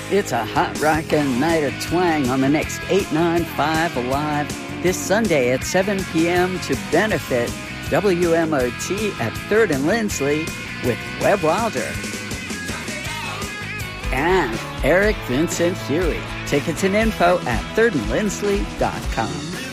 It's a hot rockin' night of twang on the next 895 Alive this Sunday at 7 p.m. to benefit WMOT at 3rd and Lindsley with Webb Wilder and Eric Vincent Huey. Tickets and info at thirdandlindsley.com.